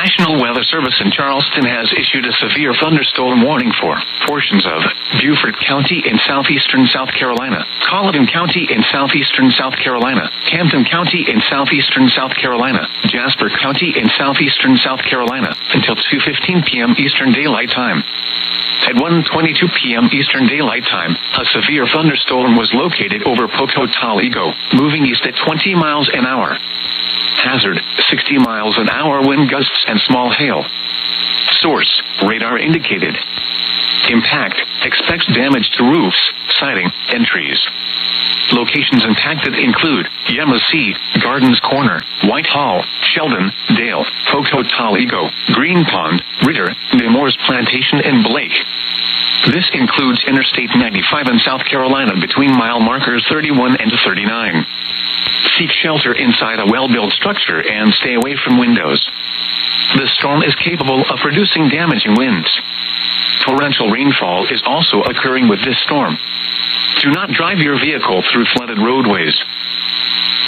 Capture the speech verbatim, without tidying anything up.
National Weather Service in Charleston has issued a severe thunderstorm warning for portions of Beaufort County in southeastern South Carolina, Colleton County in southeastern South Carolina, Camden County in southeastern South Carolina, Jasper County in southeastern South Carolina, until two fifteen p.m. Eastern Daylight Time. At one twenty-two p.m. Eastern Daylight Time, a severe thunderstorm was located over Pocatello, moving east at twenty miles an hour. Hazard, sixty miles an hour wind gusts and small hail. Source, radar indicated. Impact, expects damage to roofs, siding, and trees. Locations impacted include Yamasee, Gardens Corner, Whitehall, Sheldon, Dale, Pocatello, Green Pond, Ritter, Nemours Plantation, and Blake. This includes Interstate ninety-five in South Carolina between mile markers thirty-one and thirty-nine. Seek shelter inside a well-built structure and stay away from windows. The storm is capable of producing damaging winds. Torrential rainfall is also occurring with this storm. Do not drive your vehicle through flooded roadways.